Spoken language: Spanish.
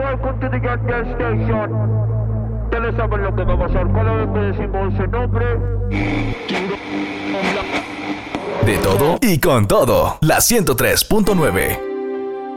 welcome to the Gas Station. Ustedes saben lo que va a pasar cada vez que decimos ese nombre. De todo y con todo. La 103.9.